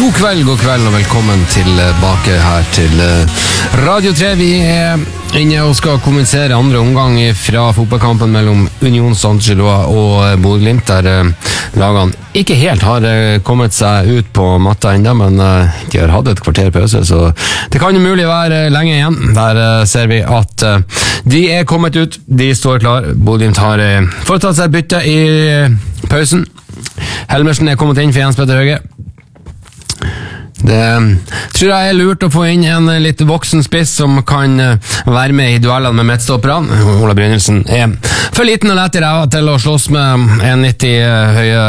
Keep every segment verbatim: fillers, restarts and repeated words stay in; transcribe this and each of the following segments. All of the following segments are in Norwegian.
God kveld, god kveld og velkommen tilbake her til Radio tre. Vi er inne og skal kommentere andre omgang fra fotballkampen mellom Union Saint-Gilloise og Bodø/Glimt, der lagene ikke helt har kommet seg ut på matta enda, men de har hatt et kvarter pause, så det kan jo mulig være lenge igjen. Der ser vi at de er kommet ut, de står klar. Bodø/Glimt har foretatt seg bytte i pausen. Helmersen er kommet inn for Jens Petter Hauge. Det tror jeg er lurt å få inn en litt voksen spiss som kan være med i duellene med midtstopperne. Ola Brynildsen er for liten og lett i ræva til å slåss med en nitti høye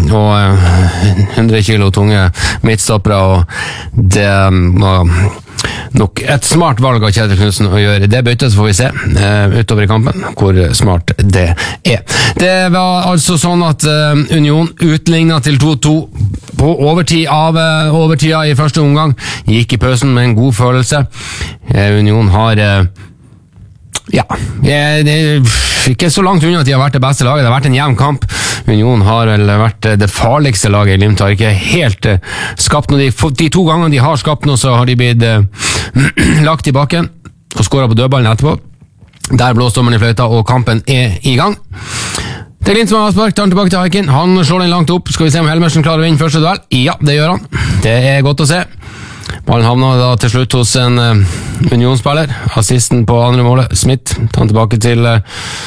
og hundre kilo tunge midtstoppere, og det var nok et smart valg av Kjetil Knudsen å gjøre det byttet. Så får vi se uh, utover i kampen hvor smart det er. Det var altså sånn at uh, Union utlignet til to to på overtid av uh, overtida i første omgang. Gikk i pausen med en god følelse. uh, Union har uh, ja, det er ikke så langt unna at de har vært det beste laget. Det har vært en jevn kamp. Union har vel vært det farligste laget. Glimt har ikke helt uh, skapt noe. De, de to gangene de har skapt noe, så har de blitt uh, lagt i bakken og skåret på dødballen etterpå. Der blåste dommeren i fløyta, og kampen er i gang. Det er Glimt som har avspark, tar den tilbake til Haikin. Han slår den langt opp. Skal vi se om Helmersen klarer å vinne første duell? Ja, det gjør han. Det er godt å se. Ballen havner da til slutt hos en uh, Union-spiller. Assisten på andre målet, Smith. Ta den tilbake til uh,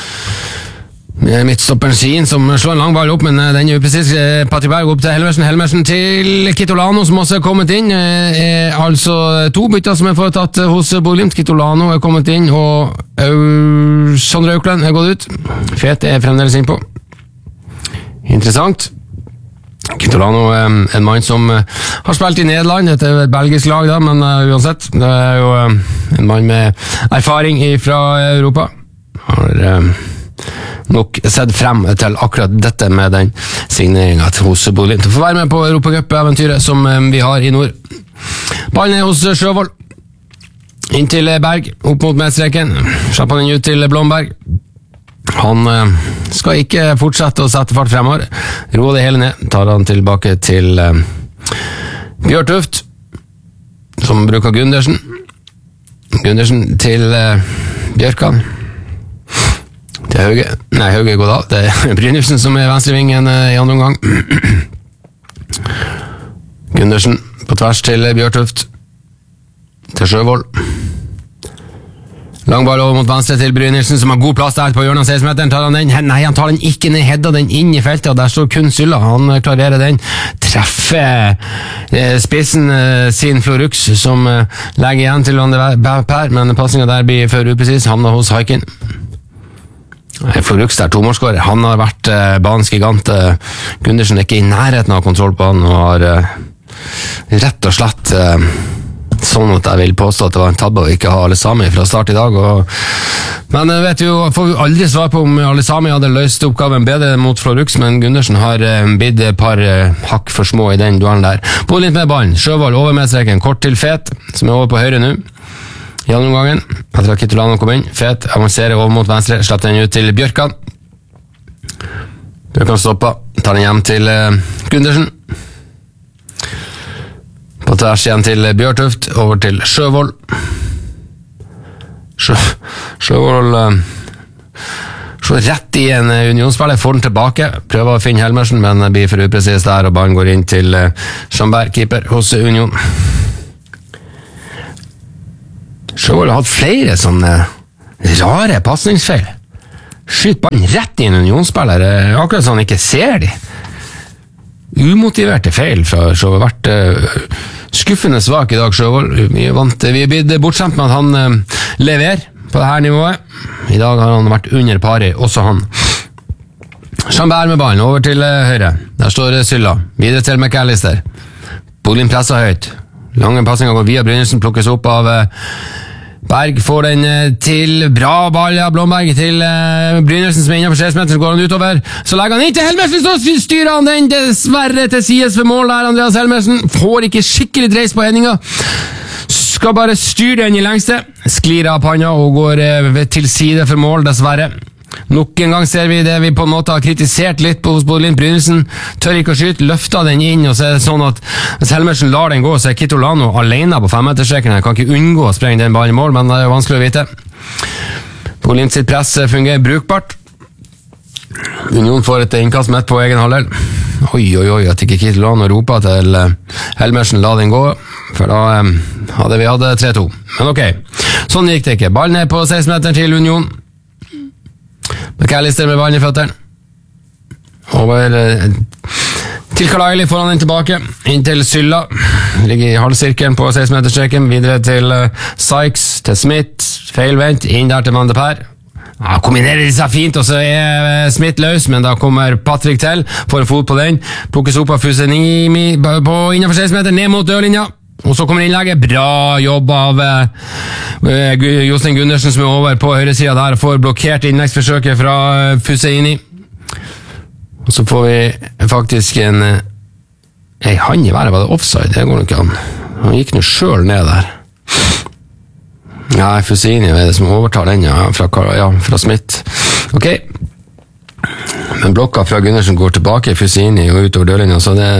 midtstopperen Skien, som slår en lang ball opp, men uh, den er upresis. Uh, Patrik Berg opp til Helmersen. Helmersen til Kitolano, som også er kommet inn. Uh, er altså to bytter som er foretatt uh, hos Bodø/Glimt. Kitolano er kommet inn, og uh, Sondre Auklend er gått ut. Fet er fremdeles innpå. Interessant. Kitolano er en mann som har spilt i Nederland, det er et belgisk lag da, men uh, uansett, det er jo uh, en mann med erfaring fra Europa. Har uh, nok sett frem til akkurat dette med den signeringen hos Bodø/Glimt. For å være med på Europacup-eventyret som um, vi har i nord. Ballen er hos Sjøvold. Inn til Berg, opp mot medstreken. Slapp han den ut til Blomberg. Han uh, skal ikke fortsette å sette fart fremover. Ro det hele ned. Tar han tilbake til uh, Bjørtuft, som bruker Gundersen. Gundersen til uh, Bjørkan. Til Hauge. Nei, Hauge går da. Det er Brynildsen som er venstrevingen uh, i andre omgang. Gundersen på tvers til Bjørtuft. Til Sjøvold. Lang ball over mot venstre til Brynildsen, som har god plass der på hjørnet av seksten-meteren. Tar han den? Nei, han tar den ikke ned, hedda den inn i feltet, og der står kun Sylla. Han klarerer den. Treffer eh, spissen eh, sin Florux, som eh, legger igjen til Van de Per, men passingen der blir for upresis. Havner hos Haikin. Florux der, tomålsskårer. Han har vært eh, banens gigant. Eh, Gundersen er ikke i nærheten av kontroll på han, og har eh, rett og slett eh, sånn at jeg vil påstå at det var en tabbe å ikke ha Alesami fra start i dag, og... men vet du, får vi aldri svar på om Alesami hadde løst oppgaven bedre mot Florux, men Gundersen har uh, bidd et par uh, hakk for små i den duellen der. På litt med ballen, Sjøvold over med streken, kort til Fet, som er over på høyre nå i andre omgangen, etter at Kitolano kom inn. Fet avanserer over mot venstre, slipper den ut til Bjørkan. Bjørkan stopper, tar den hjem til uh, Gundersen. På tvers igjen til Bjørtuft, over til Sjøvold. Sjø, Sjøvold uh, slår rett i en unionsspiller, får den tilbake, prøver å finne Helmersen, men blir for upresis der, og ballen går inn til uh, Schamberg, keeper hos Union. Sjøvold har hatt flere sånne rare passningsfeil. Skyt ballen rett i en unionsspiller, akkurat sånn han ikke ser de. Umotiverte feil fra Sjøvold. Vært uh, skuffende svak i dag, Sjøvold. Vi er vant, vi er blitt bortskjemt med at han uh, leverer på dette nivået. I dag har han vært under pari, også han. Schamberg med ballen, over til uh, høyre. Der står uh, Sylla. Videre til McAllister. Bodø presser høyt. Lange passinger går via Brynildsen, plukkes opp av uh, Berg, får den til bra ball av Blomberg til uh, Brynildsen, som er innenfor seksten-meteren, så går han utover, så legger han inn til Helmersen, så styrer han den dessverre til sides for mål der. Andreas Helmersen får ikke skikkelig dreis på headinga, skal bare styre den i lengste, sklir av panna og går uh, til side for mål, dessverre. Nok en gang ser vi det vi på en måte har kritisert litt på hos Bodø Glimt. Brynildsen tør ikke å skyte, løfter den inn, og så er det sånn at hvis Helmersen lar den gå, så er Kitolano alene på femmeterstreken. Han kan ikke unngå å sprenge den ballen i mål, men det er jo vanskelig å vite. Bodø Glimt sitt press fungerer brukbart. Union får et innkast midt på egen halvdel. Oi, oi, oi, at ikke Kitolano roper til Helmersen, la den gå, for da um, hadde vi hatt tre to. Men ok, sånn gikk det ikke. Ballen er på seksten meter til Union. McAllister med ballen i føtteren. Over uh, til Kalaili, foran den tilbake. Inn til Sylla. Ligger i halvsirkelen på seksten meterstreken. Videre til uh, Sykes, til Smith. Feilvendt, inn der til Van de Per. Ja, kombinerer de seg fint, og så er Smith løs, men da kommer Patrick til, får en fot på den, plukkes opp av Fusenimi på innenfor seksten meter, ned mot dørlinja, og så kommer innlegget. Bra jobb av uh, Jostein Gundersen, som er over på høyre siden der, og får blokkert innleggsforsøket fra uh, Fusenimi. Og så får vi faktisk en uh, ei hand i været, var det offside? Det går nok ikke an. Han gikk nå selv ned der. Ja, Fusenimi er det som overtar den, ja, fra, ja, fra Smith. Ok. Men blokka fra Gundersen går tilbake, Fusenimi og utover dørlinja, så det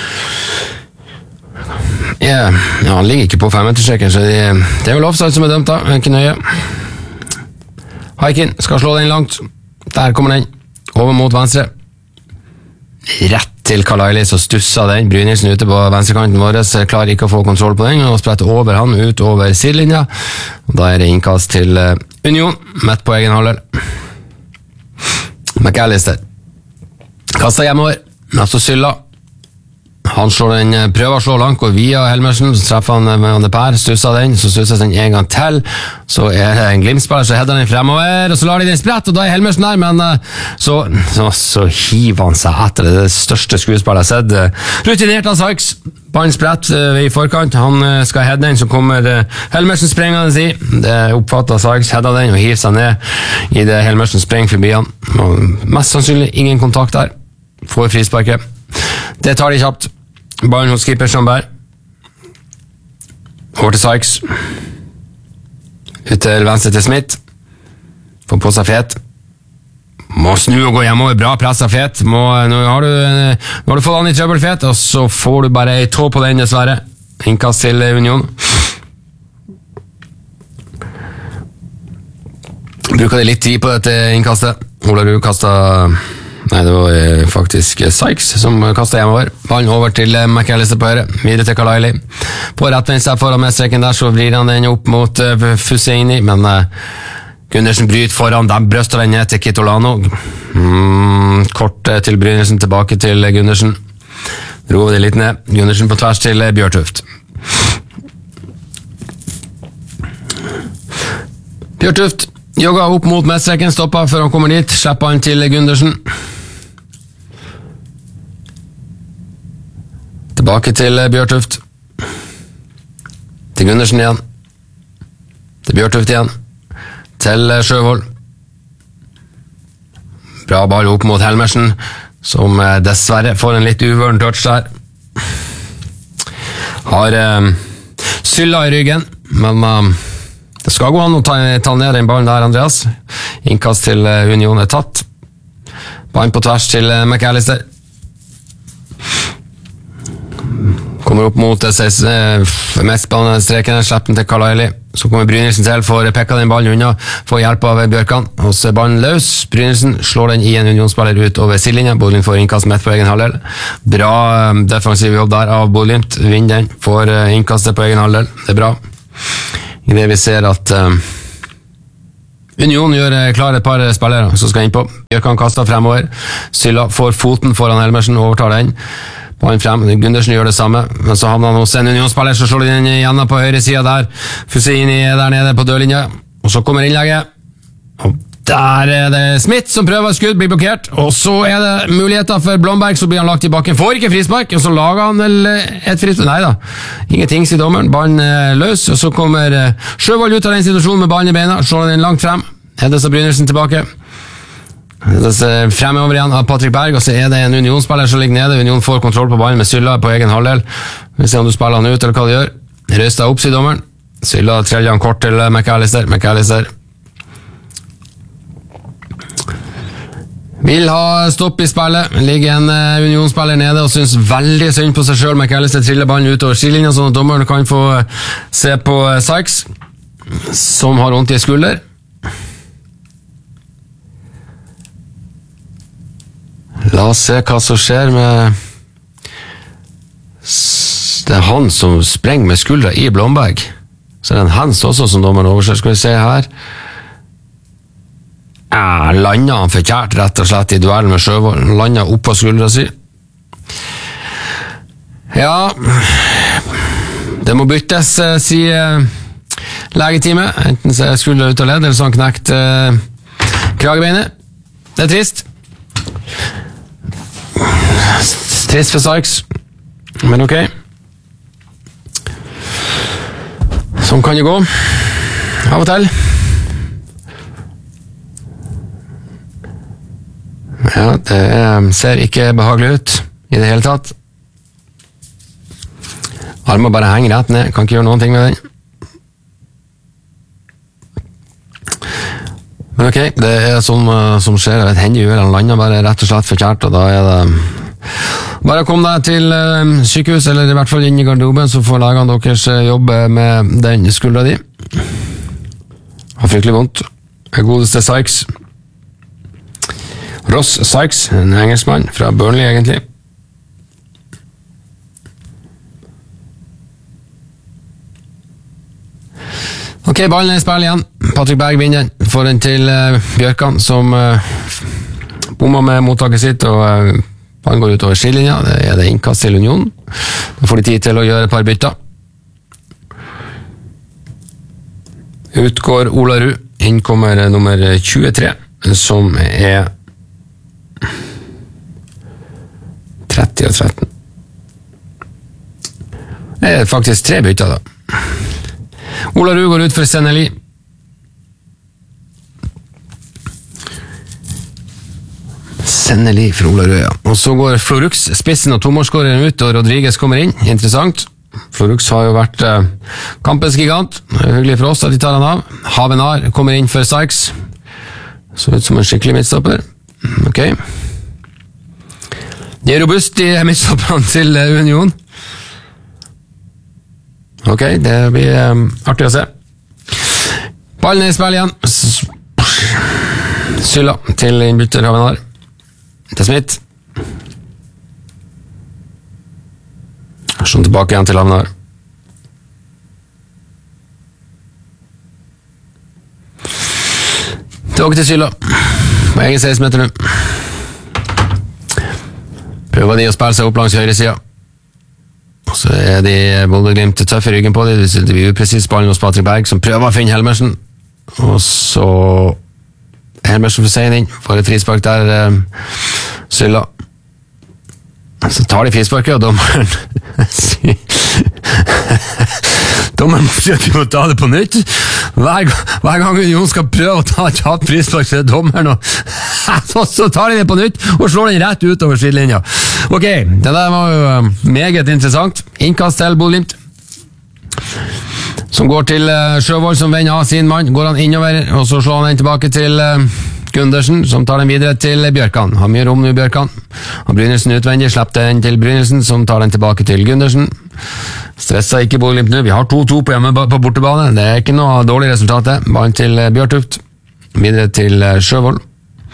yeah, ja, han ligger ikke på femmeterstreken, så det, det er vel offside som er dømt da, ikke nøye. Haikin skal slå den langt. Der kommer den. Over mot venstre. Rett til Kalaili, så stusser den. Brynildsen ute på venstrekanten vår, klarer ikke å få kontroll på den, og spretter over han ut over sidelinja. Og da er det innkast til uh, Union, midt på egen halvdel. McAllister kastet hjemover, altså Sylla. Han slår den, prøver å slå langt, går via Helmersen, så treffer han med Van de Per, stusser den, så stusser den en gang til, så er det en Glimt-spiller, så header den fremover, og så lar de den sprett, og da er Helmersen der, men så, så, så hiver han seg etter det, det største skuespillet jeg har sett. Rutinert av Sykes, ballen sprett i forkant, han skal heade den, så kommer Helmersen sprengende i, det oppfattet Sykes, header den og hiver seg ned i det Helmersen sprenger forbi han, og mest sannsynlig ingen kontakt der, får frisparket. Det tar de kjapt. Ballen hos keeper Schomberg. Over til Sykes. Ut til venstre til Smith. Får på seg Fet. Må snu og gå hjemover. Bra press av Fet. Må, nå, har du, nå har du fått han i trøbbel, Fet, og så får du bare en tå på den, dessverre. Innkast til Union. Bruker det litt tid på dette innkastet. Ola Ruud kastet... Nei, det var faktisk Sykes som kastet hjemover. Ballen over til McAllister på høyre, videre til Kalaili. På rettvendt seg foran med streken der, så vrir han den opp mot uh, Fusenimi, men uh, Gundersen bryter foran, der brøster den ned til Kitolano. Mm, kort uh, til Brynildsen, tilbake til Gundersen. Roer det litt ned. Gundersen på tvers til uh, Bjørtuft. Bjørtuft jogga opp mot midtstreken, stoppa før han kommer dit, slipper han til Gundersen. Tilbake til Bjørtuft. Til Gundersen igjen. Til Bjørtuft igjen. Til Sjøvold. Bra ball opp mot Helmersen, som dessverre får en litt uvøren touch der. Har eh, Sylla i ryggen, men eh, det skal gå an å ta, ta ned den ballen der, Andreas. Innkast til Union er tatt. Ballen på tvers til McAllister. Kommer opp mot mestbanestreken, slipper den til Kalaili. Så kommer Brynildsen til, får pekka den ballen unna, får hjelp av Bjørkan, og så er ballen løs. Brynildsen slår den i en unionsspiller ut over sidelinja. Bodø Glimt får innkast midt på egen halvdel. Bra defensiv jobb der av Bodø Glimt. Vinner den, får innkastet på egen halvdel. Det er bra. I det vi ser at uh, Union gjør klar et par spillere som skal inn på. Bjørkan kastet fremover. Sylla får foten foran Helmersen, overtar den. Ballen frem, Gundersen gjør det samme, men så havner han hos en unionsspiller, så slår de den igjen på høyre siden der. Fusenimi er der nede på dørlinja, og så kommer innlegget. Og der er det Smith som prøver skudd, blir blokkert, og så er det muligheter for Blomberg, så blir han lagt i bakken, får ikke frispark, og så lager han et frispark. Nei da, ingenting, sier dommeren, ballen er løs, og så kommer Sjøvold ut av den situasjonen med ballen i beina, slår den langt frem, Heddes og Brynildsen tilbake. Fremover igjen av Patrick Berg, og så er det en unionsspiller som ligger nede. Union får kontroll på ballen med Sylla på egen halvdel. Vi ser om du spiller han ut, eller hva du gjør. Røst deg opp, sier dommeren. Sylla treller han kort til McAllister. McAllister Vil ha stopp i spillet. Ligger en uh, Union-spiller nede og synes veldig synd på seg selv. McAllister triller ballen utover skillelinjen, sånn at dommeren kan få se på uh, Sykes, som har vondt i skulder. La oss se hva som skjer med... Det er han som sprenger med skuldra i Blomberg. Så det er en hands også som dommeren overser. Skal vi se her. Ja, landet han forkjært rett og slett i duellen med Sjøvold. Landet opp på skuldra si. Ja, det må byttes, sier legetime. Enten så er skuldra ut av ledd, eller så han knekt eh, kragebeinet. Det er trist. Trist for Sykes. Men ok. Sånn kan det gå. Av og til. Ja, det ser ikke behagelig ut i det hele tatt. Armen bare henger rett ned. Kan ikke gjøre noen ting med den. Men ok, det er sånn uh, som skjer. Jeg vet, hender jo han lander bare rett og slett forkjært, og da er det bare kom deg til uh, sykehus, eller i hvert fall inn i garderoben, så får legene deres uh, jobbe med den skuldra di. Har fryktelig vondt. Det godeste Sykes. Ross Sykes, en engelskmann fra Burnley egentlig. Ok, ballen er i spill igjen. Patrick Berg vinner. Får den til uh, Bjørkan, som uh, bommer med mottaket sitt, og uh, han går ut over skillelinja. Det er det innkast til Union. Da får de tid til å gjøre et par bytter. Utgår Ola Ru. Inn kommer nummer tjuetre, som er tretti og tretten. Det er faktisk tre bytter da. Ola Ru går ut for Seneli. Seneli for Ola Ru, ja. Og så går Florux, spissen og tomålsskåreren ut, og Rodriguez kommer inn. Interessant. Florux har jo vært eh, kampens gigant. Hyggelig for oss at de tar han av. Havenar kommer inn for Sykes. Så ut som en skikkelig midtstopper. Ok. De er robust i midtstopperne til Union. Ok, det blir um, artig å se. Ballen er i spill igjen. Sylla til innbytter Havenar. Til Smith. Sånn tilbake igjen til Havenar. Tilbake til Sylla. På egen seksten meter nå. Prøver de å spille seg opp langs høyre sida. Og så er de Bodø-Glimt tøffe i ryggen på dem. Det blir upresis ballen hos Patrick Berg, som prøver å finne Helmersen. Og så Helmersen får seg inn. Får et frispark der. Um, Sylla. Så tar de frisparket, og dommeren sier dommeren sier at vi må ta det på nytt. Hver, hver gang Union skal prøve å ta et hatt frispark, så er dommeren og så tar de det på nytt og slår den rett utover skillelinja. Ok, det der var jo meget interessant. Innkast til Bodø-Glimt, som går til Sjøvold, som vender av sin mann. Går han innover, og så slår han den tilbake til Gundersen, som tar den videre til Bjørkan. Han mye rom nå, Bjørkan. Og Brynildsen utvendig, slipper den til Brynildsen, som tar den tilbake til Gundersen. Stresser ikke Bodø-Glimt nå. Vi har to to på hjemme på bortebane. Det er ikke noe dårlig resultat, det. Ballen til Bjørtuft. Videre til Sjøvold.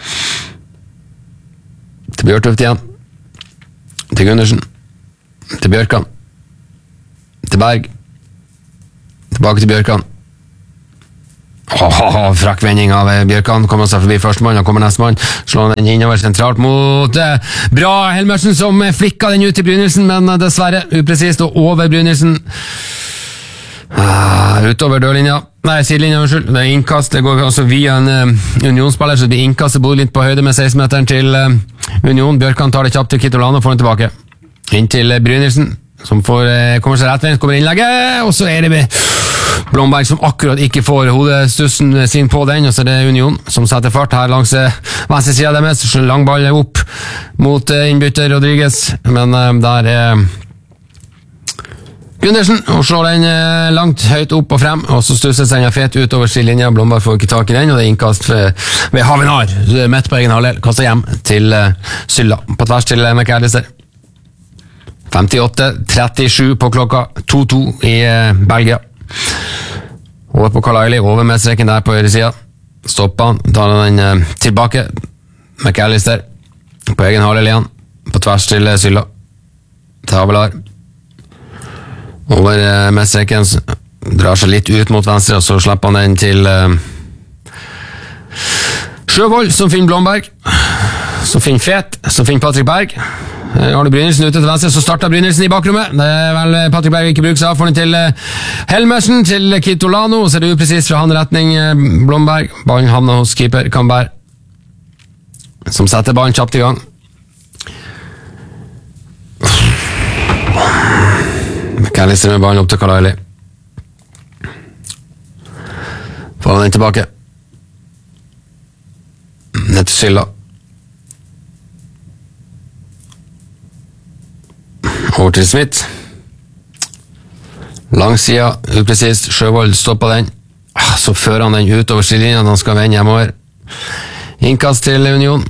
Til Bjørtuft igjen. Til Gundersen. Til Bjørkan. Til Berg. Tilbake til Bjørkan. Haha, frakkvending av Bjørkan. Kommer seg forbi førstemann, og kommer neste mann. Slår den innover sentralt mot eh, bra Helmersen, som flikka den ut til Brynildsen, men dessverre upresist og over Brynildsen. Ah, utover dørlinja. Nei, sidelinja, unnskyld. Det er innkast. Det går altså via en uh, Union-spiller, så det blir innkast til Bodø-Glimt på høyde med seksten-meteren til uh, Union. Bjørkan tar det kjapt til Kitolano og får den tilbake. Inn til uh, Brynildsen, som får, uh, kommer seg rettvendt, kommer innlegget, og så er det med Blomberg som akkurat ikke får hodestussen sin på den, og så er det Union som setter fart her langs venstre siden deres. Lang ball opp mot innbytter Rodriguez, men uh, der er Gundersen og slår den eh, langt høyt opp og frem, og så stusser seg en fet utover stilinja. Blomberg får ikke tak i den, og det er innkast ved, ved Havenar, midt på egen halvdel, kastet hjem til eh, Sylla, på tvers til eh, McAllister. femtiåtte trettisju på klokka, to to i eh, Belgia. Over på Carlisle, over med streken der på høyre sida. Stopper han, tar han den eh, tilbake. McAllister på egen halvdel igjen, på tvers til eh, Sylla. Til Havenar. Over uh, med streken, drar seg litt ut mot venstre, og så slipper han den til uh, Sjøvold, som finner Blomberg, som finner Fet, som finner Patrick Berg. Uh, Arne Brynildsen ute til venstre, så starter Brynildsen i bakrommet. Det er vel Patrick Berg ikke bruker seg av, får den til uh, Helmersen, til Kitolano, og så er det upresist fra han retning uh, Blomberg. Ballen havner hos keeper Kamberg, som setter ballen kjapt i gang. McAllister med ballen opp til Carlisle. Får han den tilbake. Ned til Sylla. Over til Smith. Lang sida, upresist. Sjøvold stopper den. Så fører han den ut over skillelinjen. Han skal vende hjemover. Innkast til Union.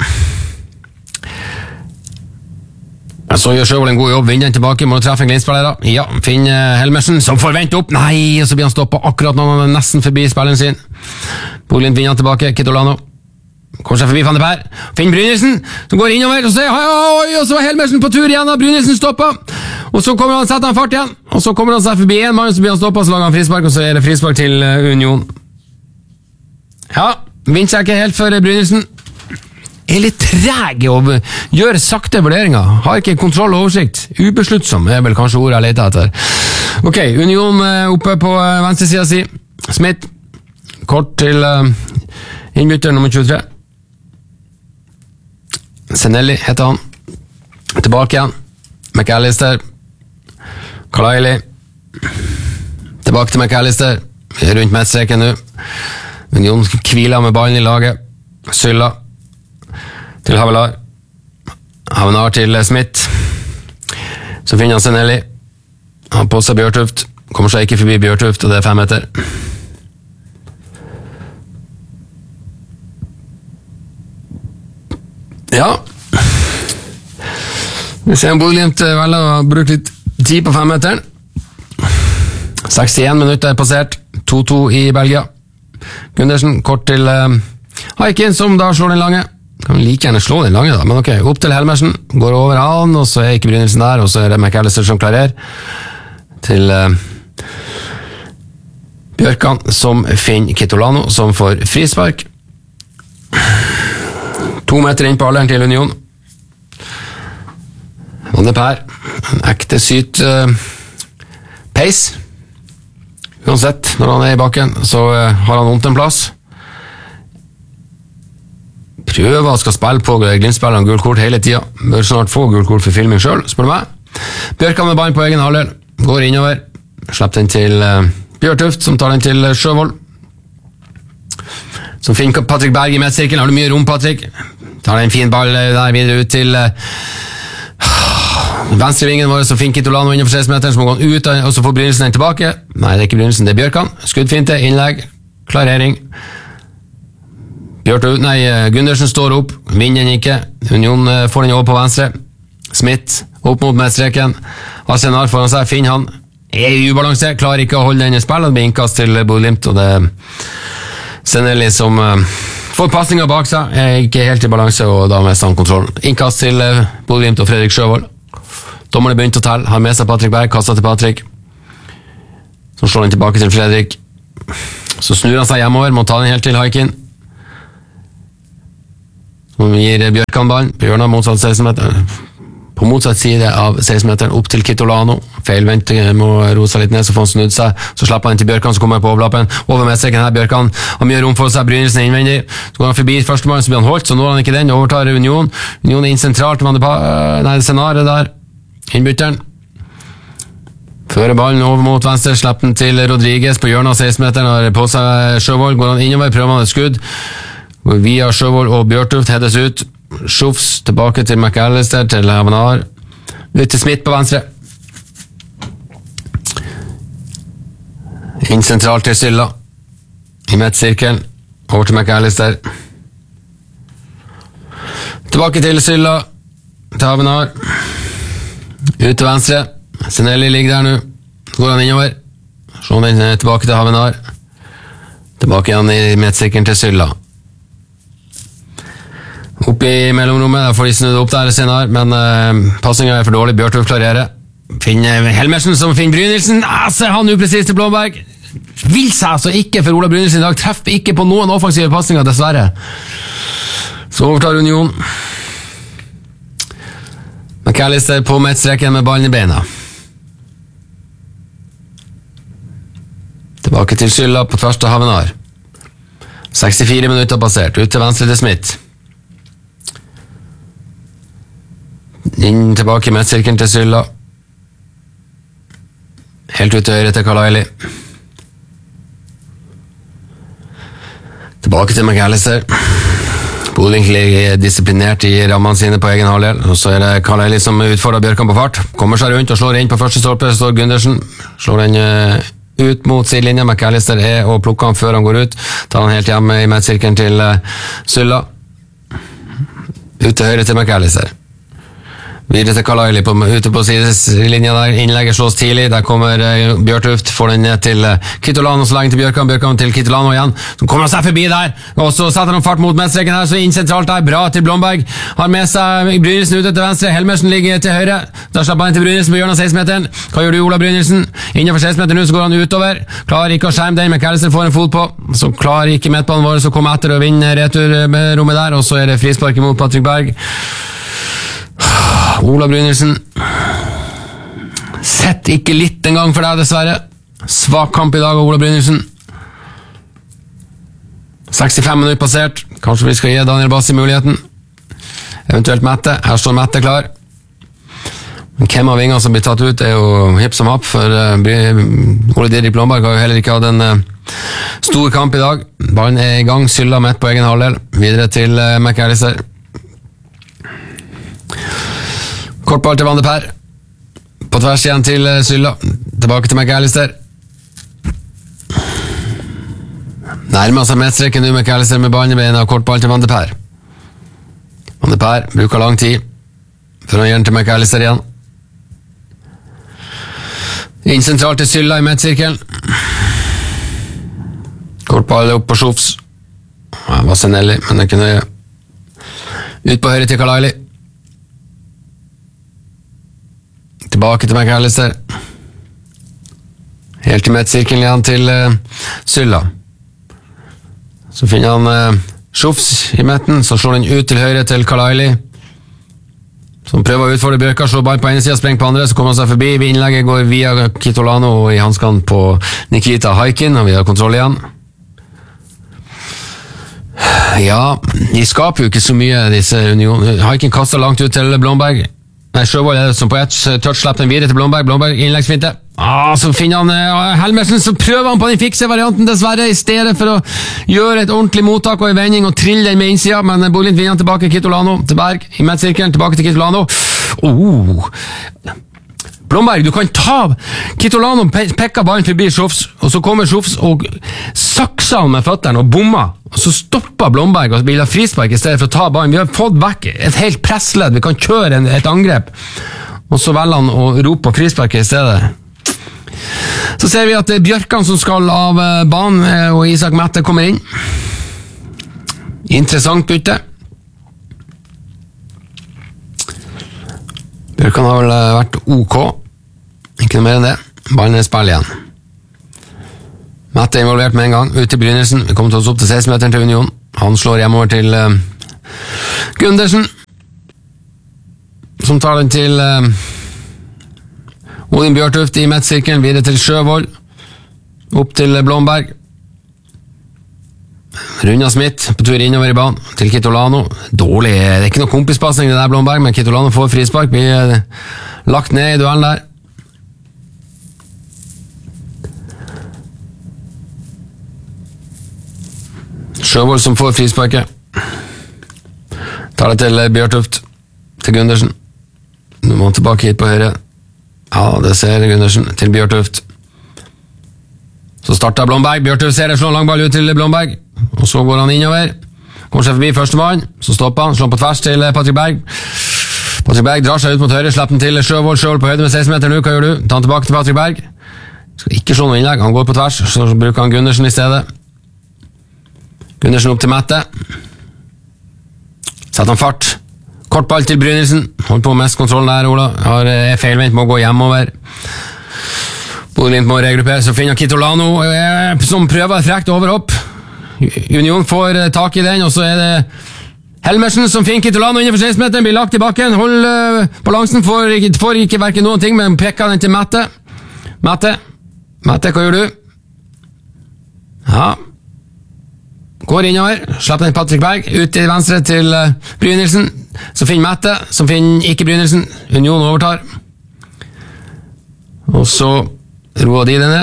Så gjør Sjøvold en god jobb, vinner den tilbake, må treffe en Glimt-spiller. Ja, finner Helmersen, som får vente opp. Nei, og så blir han stoppet akkurat når han er nesten forbi spilleren sin. Bodø/Glimt vinner han tilbake, Kitolano. Kommer seg forbi Van de Per. Finner Brynildsen, som går innover, og så, oi, og så var Helmersen på tur igjen, og Brynildsen stoppet. Og så kommer han, setter han fart igjen, og så kommer han seg forbi en mann, så blir han stoppet, så lager han frispark, og så er det frispark til Union. Ja, vinner seg ikke helt for Brynildsen. Er litt treg og gjør sakte vurderinger, har ikke kontroll og oversikt, ubesluttsom er vel kanskje ordet jeg leter etter. Ok, Union oppe på venstre siden si, Smith, kort til innbytter nummer tjuetre. Senelli heter han, tilbake igjen, McAllister, Carlisle, tilbake til McAllister, rundt midtstreken nå. Union kviler med ballen i laget, Sylla, til Havelar. Havenar til Smith. Så finner han Senelli. Han på seg Bjørtuft. Kommer seg ikke forbi Bjørtuft, og det er fem meter. Ja. Vi ser en Bodø/Glimt velger å bruke litt tid på fem meteren. sekstien minutter er passert. to to i Belgia. Gundersen kort til uh, Haikin, som da slår den lange. Kan like gjerne slå den lange da, men ok, opp til Helmersen, går over han, og så er ikke Brynildsen der, og så er det McAllister som klarer til uh, Bjørkan, som finner Kitolano, som får frispark. To meter inn på alderen til Union. Van de Per, en ekte syt uh, peis. Uansett, når han er i bakken, så uh, har han vondt en plass. Prøver å skal spille på Glimt-spilleren gul kort hele tida. Bør snart få gul kort for filming selv, spør du meg. Bjørkan med ballen på egen halvdel. Går innover. Slipper den til uh, Bjørtuft, som tar den til uh, Sjøvold. Som finner Patrick Berg i midtsirkelen. Har du mye rom, Patrick? Tar en fin ball uh, der videre ut til uh, venstrevingen vår, så finner Kitolano innenfor seksten meter, så må gå ut, og så får Brynildsen den tilbake. Nei, det er ikke Brynildsen, det er Bjørkan. Skuddfinte, innlegg, klarering. Bjørtuft, nei, Gundersen står opp, vinner den ikke. Union får den over på venstre. Smith opp mot midtstreken. Arsenar foran seg, finner han. Er i ubalanse, klarer ikke å holde den i spill. Det blir innkast til Bodø/Glimt, og det er Senelli som uh, får passninger bak seg. Er ikke helt i balanse, og da mister han kontroll. Innkast til uh, Bodø/Glimt og Fredrik Sjøvold. Dommerne begynte å telle, har med seg Patrick Berg, kastet til Patrick. Så slår han tilbake til Fredrik. Så snur han seg hjemover, må ta den helt til Haikin. Som gir Bjørkan ballen, Bjørnar motsatt seksten meter, på motsatt side av seksten meteren opp til Kitolano. Feilvendt, må roe seg litt ned, så får han snudd seg. Så slapper han til Bjørkan, så kommer han på overlappen. Over midtstreken her, Bjørkan har mye rom for seg, Brynildsen innvendig. Så går han forbi førstemann, så blir han holdt, så når han ikke den, overtar Union. Union er inn sentralt, nei, scenariet der. Innbytteren. Fører ballen over mot venstre, slipper den til Rodriguez på hjørnet av seksten meteren, har på seg Sjøvold, går han innover, prøver han et skudd. Via Sjøvold og Bjørtuft hedes ut. Schufs tilbake til McAllister, til Havenar. Ut til Smith på venstre. Inn sentralt til Sylla. I midtsirkelen. Over til McAllister. Tilbake til Sylla. Til Havenar. Ut til venstre. Senelli ligger der nå. Så går han innover. Så den tilbake til Havenar. Tilbake igjen i midtsirkelen til Sylla. Opp i mellomrommet. Der får de snudd opp der senere, men uh, passingen er for dårlig. Bjørtulf klarerer. Finner Helmersen som finner Brynildsen. Ah, se han upresis til Blomberg. Vil seg altså ikke for Ola Brynildsen i dag. Treffer ikke på noen offensive passninger, dessverre. Så overtar Union. McAllister på midtstreken med ballen i beina. Tilbake til Sylla på tvers til Havenar. sekstifire minutter passert. Ut til venstre til Smith. Inn tilbake i midtsirkelen til Sylla. Helt ut til høyre til Kalaili. Tilbake til McAllister. Bodling er disiplinert i rammene sine på egen halvdel, og så er det Kalaili som utfordrer Bjørkan på fart. Kommer seg rundt og slår inn på første stolpe, så står Gundersen. Slår den ut mot sidelinja. McAllister er og plukker han før han går ut. Tar han helt hjemme i midtsirkelen til Sylla. Ut til høyre til McAllister. Videre til Kalaili på, ute på sidelinja der. Innlegget slås tidlig. Der kommer uh, Bjørtuft. Får den ned til uh, Kitolano, så legger til Bjørkan. Bjørkan til Kitolano igjen. Så kommer han seg forbi der. Og så setter han fart mot midtstreken her. Så inn sentralt der. Bra til Blomberg. Har med seg Brynildsen ute til venstre. Helmersen ligger til høyre. Da slapper han til Brynildsen på hjørnet av seksten-meteren. Hva gjør du, Ola Brynildsen? Innenfor seksten-meteren nå, så går han utover. Klarer ikke å skjerme den. McAllister får en fot på. Så klarer ikke midtbanen vår, så kommer etter og vinner returrommet der. Og så er det frispark mot Patrick Berg. Ola Brynildsen sett ikke litt en gang for deg, dessverre. Svak kamp i dag av Ola Brynildsen. sekstifem minutter passert. Kanskje vi skal gi Daniel Bassi muligheten. Eventuelt Mette. Her står Mette klar. Men hvem av vingene som blir tatt ut er jo hipp som happ, for uh, Ole Didrik Blomberg har jo heller ikke hatt en uh, stor kamp i dag. Ballen er i gang. Sylla midt på egen halvdel. Videre til uh, McAllister. Kortball til Van de Per. På tvers igjen til Sylla. Tilbake til McAllister. Nærmer seg midtstreken nå, McAllister med ballen i beina. Kortball til Van de Per. Van de Per bruker lang tid før han gjør den til McAllister igjen. Inn sentralt til Sylla i midtsirkelen. Kortball opp på Schofs. Ja, Vassenelli, men det kunne ut på høyre til Kalaili. Tilbake til McAllister. Helt i midtsirkelen igjen til uh, Sylla. Så finner han uh, Schofs i midten, så slår den ut til høyre til Kalaili. Som prøver å utfordre Bjørka, slår ball på ene siden, sprenger på andre, så kommer han seg forbi. Innlegget går via Kitolano og i hanskene på Nikita Haikin, og vi har kontroll igjen. Ja, de skaper jo ikke så mye, disse Union. Haikin kaster langt ut til Blomberg. Nei, Sjøvold er det som på ett touch slipper den videre til Blomberg. Blomberg innleggsfinte. Ah, så finner han uh, Helmersen, så prøver han på den fikse varianten dessverre, i stedet for å gjøre et ordentlig mottak og en vending og trille den med innsida, men Bolin vinner han tilbake. Kitolano til Berg i midtsirkelen, tilbake til Kitolano. Oh. Blomberg, du kan ta Kitolano, pe pekker ballen forbi Schofs, og så kommer Schofs og sakser han med føtterne og bommer, og så stopper Blomberg og vil ha frispark i stedet for å ta ballen. Vi har fått vekk et helt pressledd, vi kan kjøre en, et angrep, og så velger han å rope på frispark i stedet. Så ser vi at det er Bjørkan som skal av banen, og Isak Mette kommer inn. Interessant bytte. Bjørkan har vel vært ok. Ikke noe mer enn det. Ballen er spill igjen. Mette er involvert med en gang. Ut til Brynildsen. Vi kommer til oss opp til seksten-meteren til Union. Han slår hjemover til uh, Gundersen. Som tar den til uh, Odin Bjørtuft i midtsirkelen, videre til Sjøvold, opp til Blomberg. Runda Smith på tur innover i banen, til Kitolano. Dårlig, det er ikke noe kompispassing det der, Blomberg, men Kitolano får frispark, blir lagt ned i duellen der. Sjøvold som får frisparket. Tar det til Bjørtuft, til Gundersen. Nå må han tilbake hit på høyre. Ja, det ser Gundersen til Bjørtuft. Så starter Blomberg, Bjørtøv ser det, slår en langball ut til Blomberg, og så går han innover. Kommer seg forbi første mann, så stopper han, slår på tvers til Patrick Berg. Patrick Berg drar seg ut mot høyre, slipper den til Sjøvold, Sjøvold på høyde med seksten meter nå, hva gjør du? Ta han tilbake til Patrick Berg. Skal ikke slå noe innlegg, han går på tvers, så bruker han Gundersen i stedet. Gundersen opp til Mette. Setter han fart. Kort ball til Brynildsen, holder på mest kontrollen der, Ola. Har feilvendt, må gå hjemover. Bodø-Glimt må regruppere, så finner Kitolano som prøver frekt overhopp. Union får tak i den, og så er det Helmersen som finner Kitolano innenfor seksten meteren, blir lagt i bakken, hold balansen, får ikke, får ikke hverken noen ting, men pekker den til Mette. Mette, Mette, hva gjør du? Ja, går innover, slipper den Patrick Berg, ut til venstre til Brynildsen, så finner Mette, som finner ikke Brynildsen, Union overtar. Og så roer de denne.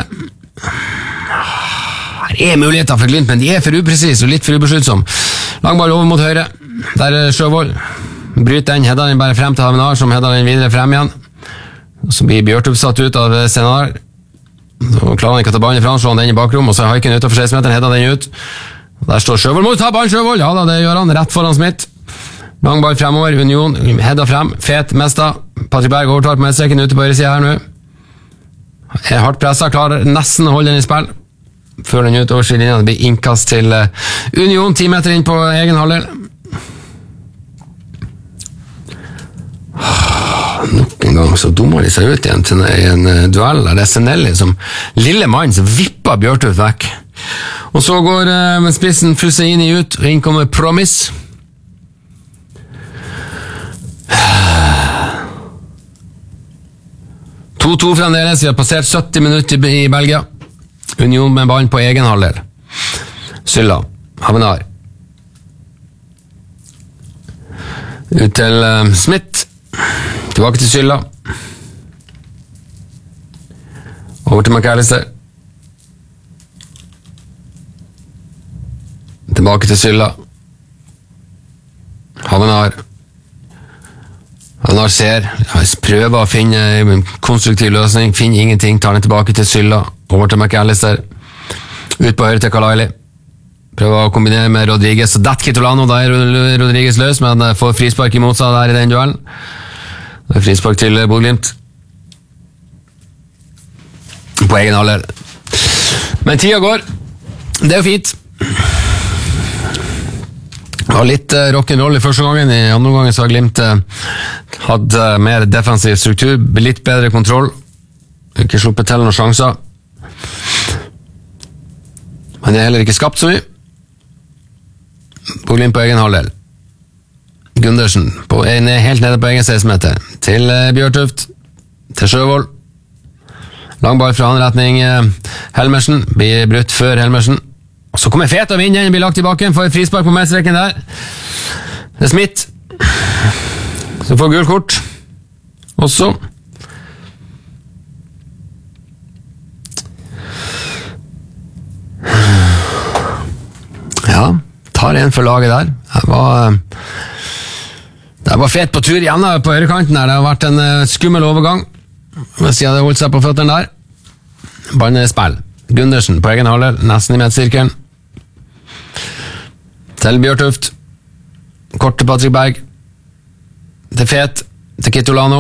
Her er muligheter for Glimt, men de er for uprecis og litt for ubesluttsom. Langball over mot høyre. Der er Sjøvold. Bryter den, hedder den bare frem til Havenar, som hedder den videre frem igjen. Så blir Bjørtøv satt ut av Senar. Så klarer han ikke å ta ballen ifra, slår han den i bakrom, og så er Haiken utenfor seksten meteren, hedder den ut. Der står Sjøvold, må du ta ballen Sjøvold? Ja da, det gjør han, rett foran Smith. Langball fremover, Union, hedder frem, fet, mesta. Patrick Berg overtar på medstreken ute på høyre siden her nå. Er hardt presset, klarer nesten å holde den i spill. Før den ut over skillelinjen, det blir innkast til Union, ti meter inn på egen halvdel. Nok en gang så dummer de seg ut igjen til en duell der det er Senelli som lille mann som vipper Bjørtøv vekk. Og så går uh, spissen Fusseini ut, og inn kommer Promise. to to fremdeles, vi har passert sytti minutter i Belgia. Union med ballen på egen halvdel. Sylla, Havenar. Ut til uh, Smith. Tilbake til Sylla. Over til McAllister. Tilbake til Sylla. Havenar. Havenar ser, prøver å finne en konstruktiv løsning, finner ingenting, tar den tilbake til Sylla, over til McAllister, ut på høyre til Kalaili. Prøver å kombinere med Rodriguez, og det Kitolano, da er Rodriguez løs, men får frispark imot seg der i den duellen. Det er frispark til Bodø-Glimt. På egen halvdel. Men tida går. Det er jo fint. Det var litt uh, rock'n'roll i første gangen. I andre gangen så har Glimt uh, hatt uh, mer defensiv struktur, litt bedre kontroll, ikke sluppet til noen sjanser. Men det er heller ikke skapt så mye. Glimt på egen halvdel. Gundersen på, er helt nede på egen seksten meter. Til uh, Bjørtøft, til Sjøvold. Langball fra anretning uh, Helmersen, blir brutt før Helmersen. Og så kommer Fet og vinner, den blir lagt i bakken, får et frispark på medstreken der. Det er Smith, som får gult kort. Og så ja, tar en for laget der. Det var, det var Fet på tur igjen på høyrekanten der. Det har vært en skummel overgang, hvis de hadde holdt seg på føttene der. Ballen er i spill. Gundersen på egen halvdel, nesten i midtsirkelen. Til Bjørtøft. Kort til Patrick Berg. Til Fet. Til Kitolano.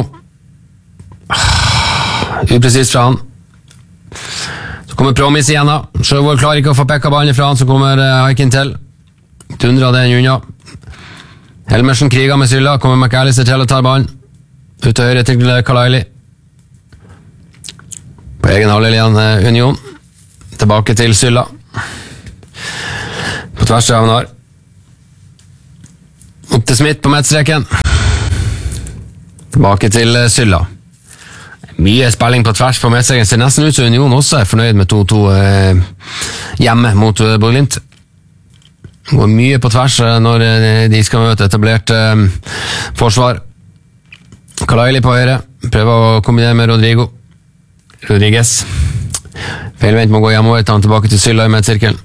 Uprecis fra han. Så kommer Promise igjen da. Sjøvold klarer ikke å få pekka ballen fra han, så kommer Haiken til. Tundra den unna. Helmersen kriger med Sylla, kommer McAllister til å ta ballen. Ut til høyre til Kalaili. På egen halvdel igjen Union. Tilbake til Sylla. På tvers av Havenar. Opp til Smith på midtstreken. Tilbake til Sylla. Mye spilling på tvers på midtstreken. Ser nesten ut som Union også er fornøyd med to to eh, hjemme mot eh, Bodø-Glimt. Går mye på tvers eh, når eh, de skal møte etablert eh, forsvar. Kalaili på høyre. Prøver å kombinere med Rodrigo. Rodriguez. Feilvendt må gå hjemover, ta han tilbake til Sylla i midtsirkelen.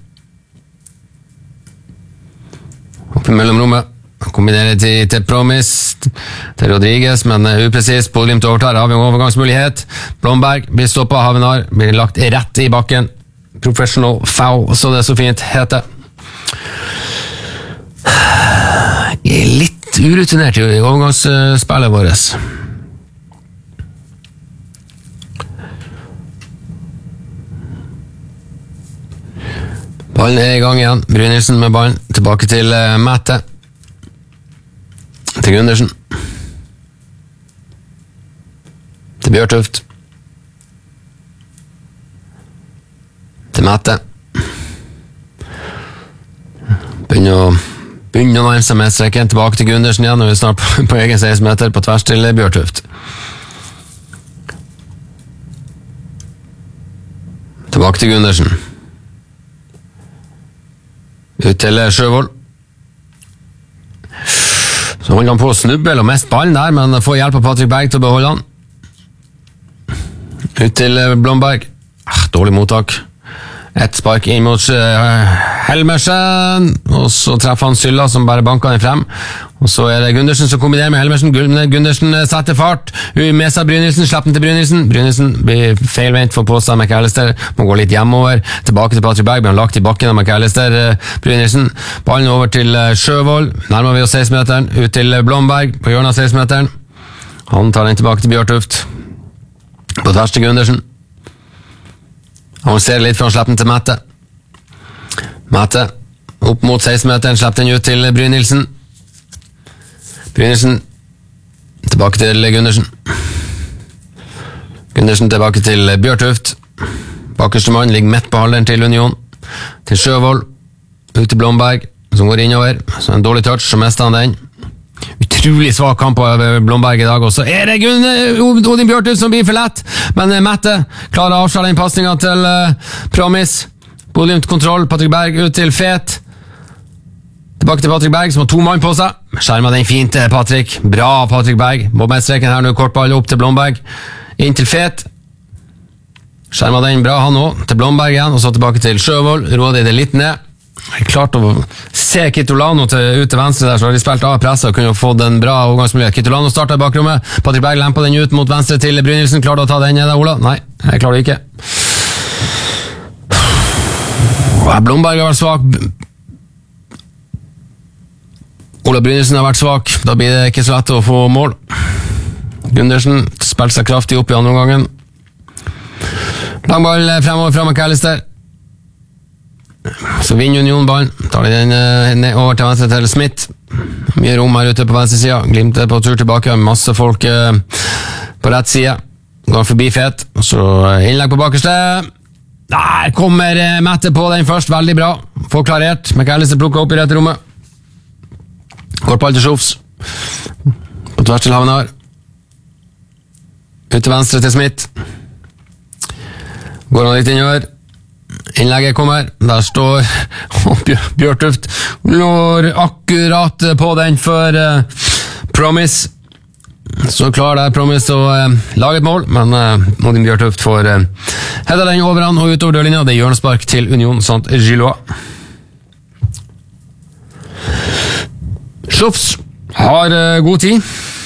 Opp i mellomrommet. Kombinerer til, til Promise, til Rodriguez, men uh, uprecis. Bodø-Glimt overtar, har vi en overgangsmulighet. Blomberg blir stoppet av Havenar, blir lagt rett i bakken. professional foul, så det er så fint heter. Jeg er litt urutinert i overgangsspillet vårt. Ballen er i gang igjen. Brynildsen med ballen. Tilbake til uh, Mette. Til Gundersen. Til Bjørtuft. Til Mette. Begynner å Begynner å nærme seg med streken. Tilbake til Gundersen igjen. Og vi er snart på, på egen seksten meter på tvers til Bjørtuft. Tilbake til Gundersen. Ut til Sjøvold. Så holder han på å snubbe og mest ballen der, men får hjelp av Patrick Berg til å beholde han. Ut til Blomberg. Ah, dårlig mottak. Et spark inn mot uh, Helmersen, og så treffer han Sylla som bare banker den frem. Og så er det Gundersen som kombinerer med Helmersen. Gundersen setter fart. Med seg Brynildsen, slipper den til Brynildsen. Brynildsen blir feilvendt for påstå av McAllister. Må gå litt hjemover. Tilbake til Patrick Berg, blir han lagt i bakken av McAllister. Uh, Brynildsen. Ballen over til uh, Sjøvold. Nærmer vi oss seksten-meteren. Ut til uh, Blomberg på hjørnet av seksten-meteren. Han tar den tilbake til Bjørtuft. På tvers til Gundersen. Han ser litt for han slipper den til Mette. Mette opp mot seksten-meteren, slipper den ut til Brynildsen. Brynildsen tilbake til Gundersen. Gundersen tilbake til Bjørtuft. Bakerste mann ligger midt på halvdelen til Union. Til Sjøvold. Ut til Blomberg, som går innover. Så en dårlig touch, så mister han den. Utrolig svak kamp av Blomberg i dag også. Er det Odin Bjørtuft som blir for lett? Men Mette klarer å avsløre den passningen til uh, Promis. Bodø kontroll, Patrick Berg ut til Fet. Tilbake til Patrick Berg som har to mann på seg. Skjermer den fint, Patrick. Bra, Patrick Berg. Bobbmestreken her nå, kortball opp til Blomberg. Inn til Fet. Skjermer den bra han også, til Blomberg igjen, og så tilbake til Sjøvold. Råder det litt ned. Jeg klarte å se Kitolano til, ut til venstre der, så har de spilt av presset og kunne fått en bra overgangsmulighet. Kitolano startet i bakrommet, Patrick Berg lemper den ut mot venstre til Brynildsen. Klarer du å ta den ned, Ola? Nei, jeg klarer det ikke. Blomberg har vært svak. Ola Brynildsen har vært svak. Da blir det ikke så lett å få mål. Gundersen spilte seg kraftig opp i andre omgangen. Langball fremover fra McAllister. Så vinner Union ballen. Tar de den ned over til venstre til Smith. Mye rom her ute på venstre sida. Glimt er på tur tilbake. Masse folk eh, på rett side. Går forbi Fet. Og så innlegg på bakerste. Der kommer eh, Mette på den først. Veldig bra. Får klarert. McAllister plukker opp i rett rommet. Går på alt til Sjofs. På tvers til Havnar. Ut til venstre til Smith. Går han litt innover. Innlegget kommer, der står Bjørtuft, når akkurat på den for uh, Promise. Så klar der Promise å uh, lage et mål, men uh, Odin Bjørtuft får uh, hedda den over han og utover dørlinja. Det er hjørnespark til Union Saint-Gillois. Sjofs har uh, god tid.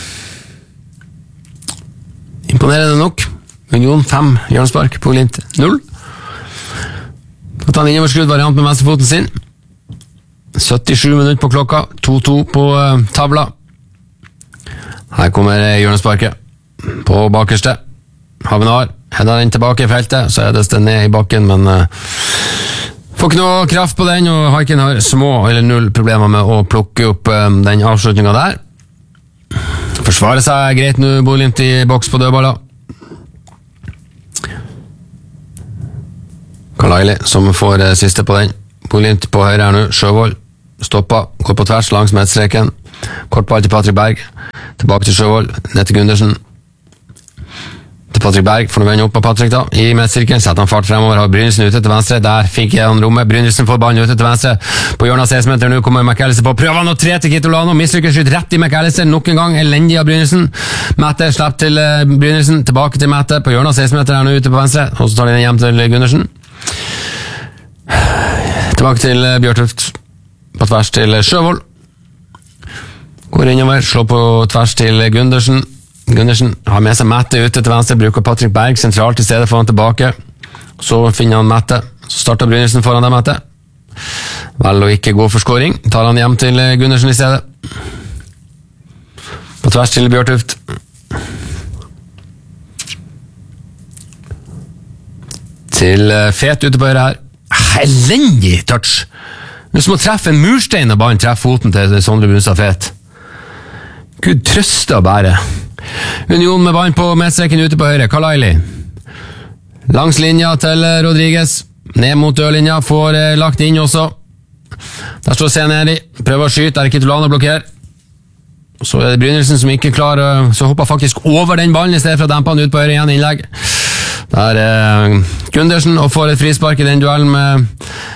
Imponerende nok. Union fem, hjørnespark på Glimt null. Og ta en innoverskrudd variant med venstrefoten sin. syttisju minutter på klokka, to to på uh, tavla. Her kommer hjørnesparket på bakerste. Havnar, hedder den tilbake i feltet, så er det stedet ned i bakken, men uh, får ikke noe kraft på den, og Haiken har små eller null problemer med å plukke opp uh, den avslutningen der. Forsvarer seg greit nå, Bodø/Glimt i boks på dødballer. Kalaili som får uh, siste på den. Bodø/Glimt på høyre her nå. Sjøvold stopper, går på tvers langs medstreken. Kortball til Patrick Berg. Tilbake til Sjøvold, ned til Gundersen. Til Patrick Berg, får nå vende opp av Patrick da. I medstyrken setter han fart fremover, har Brynildsen ute til venstre. Der fikk han rommet. Brynildsen får ballen ute til venstre. På hjørnet av seksten meter nå kommer McAllister på. Prøver han å tre til Kitolano. Mislykkes skyt rett i McAllister. Nok en gang elendig av Brynildsen. Mette slipper til uh, Brynildsen. Tilbake til Mette. På hjørnet av seksten meter er nå ute på venstre. Og så tar de den hjem til Gundersen. Tilbake til uh, Bjørtuft. På tvers til Sjøvold. Går innover, slår på tvers til Gundersen. Gundersen har med seg Mette ute til venstre, bruker Patrick Berg sentralt i stedet for han tilbake. Så finner han Mette, Så starter Brynildsen foran dem etter. Vel å ikke gå for scoring. Tar han hjem til Gundersen i stedet. På tvers til Bjørtuft. Til Fet ute på høyre her. Elendig touch! Du må treffe en murstein og bare treffe foten til Sondre Brunstad Fet. Gud trøste å bære. Union med vann på medstreken ute på høyre. Kalaili. Langs linja til Rodriguez. Ned mot dørlinja. Får eh, lagt inn også. Der står Seneri. Prøver å skyte. Der er Kitolano blokker. Så er det Brynildsen som ikke klarer. Så hopper faktisk over den ballen i stedet for å dempe han ut på høyre igjen innlegg. Der er eh, Gundersen og får et frispark i den duellen med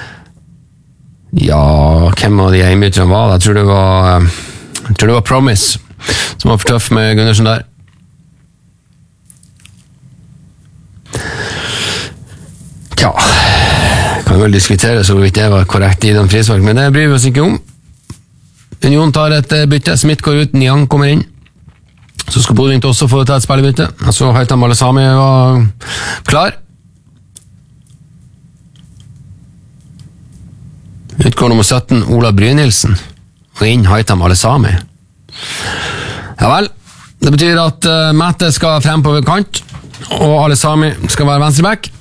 ja, hvem av de innbytterne var det? Jeg tror det var jeg tror det var Promise som var for tøff med Gundersen der. Ja, kan vel diskutere så vidt det var korrekt i den frispark, men det bryr vi oss ikke om. Union tar et bytte, Smith går ut, Niang kommer inn. Så skal Bodø også få ta et spillebytte. Så Haitham Alesami var klar. Utgår nummer sytten, Ola Brynildsen. Og inn Haitham Alesami. Ja vel, det betyr at uh, Mette skal frem på kant, og Alesami skal være venstreback.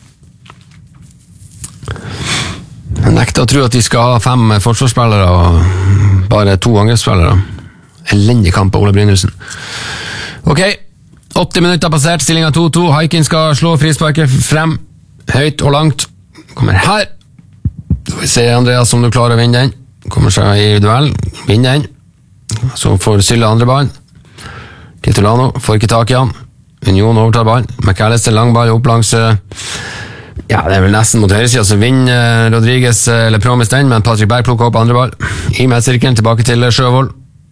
Jeg nekter å tro at de skal ha fem forsvarsspillere og bare to angrepsspillere. Elendig kamp på Ola Brynildsen. Ok, åtti minutter passert, stillingen to to. Haikin skal slå frisparket frem, høyt og langt. Kommer her. Så vi ser Andreas om du klarer å vinne den. Kommer seg i duell, vinner den. Så får Sylle andre ballen. Kitolano får ikke tak i han. Union overtar ballen. McAllister langball opp langs ja, det er vel nesten mot høyresiden, så vinner Rodriguez eller Promise den, men Patrick Berg plukker opp andre ball. I medsirkelen, tilbake til Sjøvold.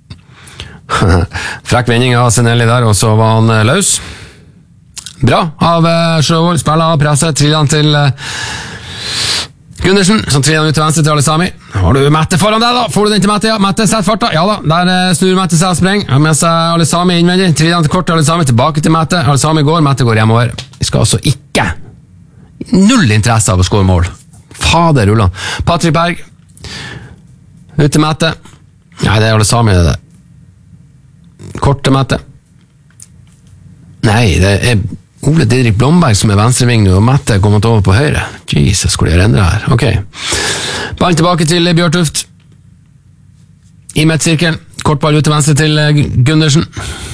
Frekk vending av Senelli der, og så var han løs. Bra av Sjøvold, spiller av presset, triller han til Gundersen, som triller han ut til venstre til Alesami. Har du Mette foran deg da? Får du den til Mette? Ja, Mette setter farta. Ja da, der snur Mette seg og spreng. Med seg Alesami innvendig, triller han til kort til Alesami, tilbake til Mette. Alesami går, Mette går hjemover. Vi skal altså ikke null interesse av å skåre mål. Fader rullan. Patrick Berg ut til Mette. Nei, det er Alesami det der. Kort til Mette. Nei, det er Ole Didrik Blomberg som er venstreving nå, og Mette er kommet over på høyre. Jesus, hvor det er endret her. Ok. Ball tilbake til Bjørtuft. I midtsirkelen. Kortball ut til venstre til Gundersen.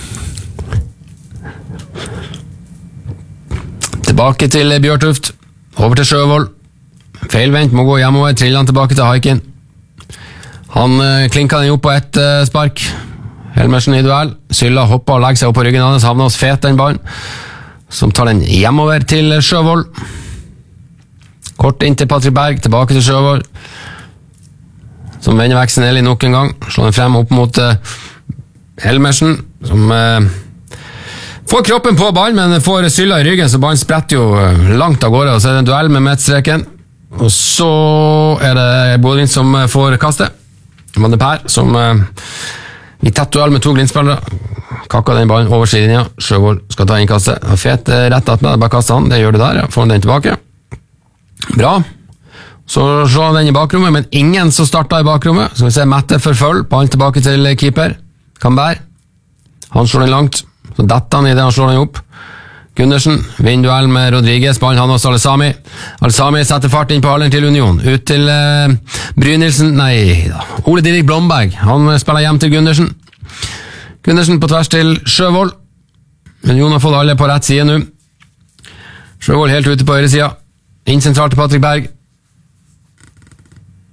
Tilbake til Bjørtuft. Over til Sjøvold. Feilvendt, må gå hjemover. Triller han tilbake til Haikin. Han uh, klinker den opp på ett uh, spark. Helmersen i duell. Sylla hopper og legger seg opp på ryggen hans. Havner hos Fet den ballen. Som tar den hjemover til Sjøvold. Kort inn til Patrick Berg. Tilbake til Sjøvold. Som vender vekk Senelli nok en gang. Slår den frem opp mot uh, Helmersen. Som uh, får kroppen på ballen, men får Sylla i ryggen, så ballen spretter jo uh, langt av gårde. Og så er det en duell med midtstreken. Og så er det Bodin som uh, får kastet. Van de Per som uh, i tett duell med to glindspillere kakka den ballen over sidelinja. Sjøvold skal ta innkastet. Fet rett at med, bare kaster han. Det gjør det der, ja. Får han den tilbake. Bra. Så slår han den i bakrommet, men ingen som starter i bakrommet. Så vi ser Mette forfølg. Ballen tilbake til keeper. Kamberg. Han slår den langt. Så detter han i det han slår den opp. Gundersen vinner duell med Rodriguez. Ballen han hos Alesami. Alesami setter fart inn på halen til Union. Ut til uh, Brynildsen. Nei da. Ole Didrik Blomberg. Han spiller hjem til Gundersen. Gundersen på tvers til Sjøvold. Union har fått alle på rett side nå. Sjøvold helt ute på høyre sida. Inn sentralt til Patrick Berg.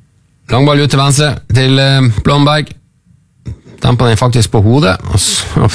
Langball ut til venstre til uh, Blomberg. Demper den faktisk på hodet. Og så